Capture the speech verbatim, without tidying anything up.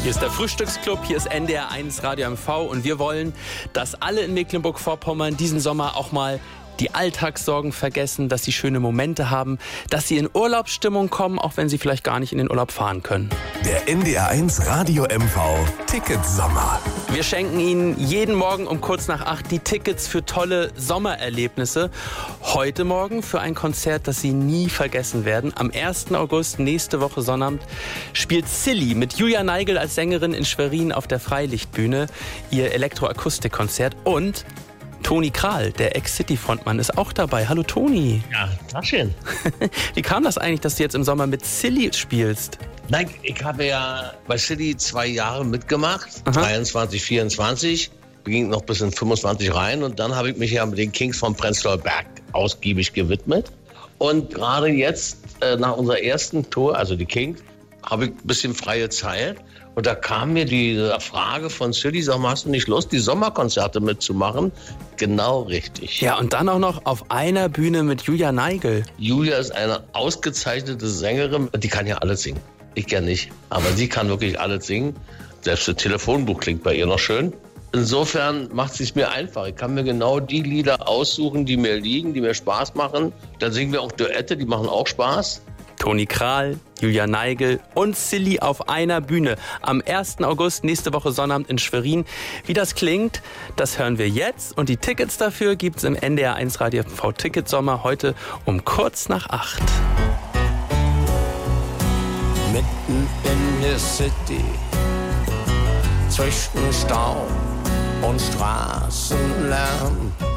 Hier ist der Frühstücksclub, hier ist N D R eins Radio M V und wir wollen, dass alle in Mecklenburg-Vorpommern diesen Sommer auch mal die Alltagssorgen vergessen, dass sie schöne Momente haben, dass sie in Urlaubsstimmung kommen, auch wenn sie vielleicht gar nicht in den Urlaub fahren können. Der N D R eins Radio M V Ticketsommer. Wir schenken Ihnen jeden Morgen um kurz nach acht die Tickets für tolle Sommererlebnisse. Heute Morgen für ein Konzert, das Sie nie vergessen werden. Am ersten August, nächste Woche Sonnabend, spielt Silly mit Julia Neigel als Sängerin in Schwerin auf der Freilichtbühne ihr Elektroakustikkonzert. Und Toni Kral, der Ex-City-Frontmann, ist auch dabei. Hallo Toni. Ja, Taschen. Wie kam das eigentlich, dass du jetzt im Sommer mit Silly spielst? Nein, ich habe ja bei Silly zwei Jahre mitgemacht, Aha. dreiundzwanzig, vierundzwanzig, ging noch bis in fünfundzwanzig rein und dann habe ich mich ja mit den Kings von Prenzlauer Berg ausgiebig gewidmet. Und gerade jetzt, äh, nach unserer ersten Tour, also die Kings, habe ich ein bisschen freie Zeit. Und da kam mir die Frage von Silly, sag mal, hast du nicht Lust, die Sommerkonzerte mitzumachen? Genau richtig. Ja, und dann auch noch auf einer Bühne mit Julia Neigel. Julia ist eine ausgezeichnete Sängerin, die kann ja alles singen. Ich ja nicht, aber sie kann wirklich alles singen. Selbst das Telefonbuch klingt bei ihr noch schön. Insofern macht es sich mir einfach. Ich kann mir genau die Lieder aussuchen, die mir liegen, die mir Spaß machen. Dann singen wir auch Duette, die machen auch Spaß. Toni Kral, Julia Neigel und Silly auf einer Bühne. Am ersten August, nächste Woche Sonnabend in Schwerin. Wie das klingt, das hören wir jetzt. Und die Tickets dafür gibt's im N D R eins Radio M V Ticketsommer heute um kurz nach acht. Mitten in der City, zwischen Staub und Straßenlärm,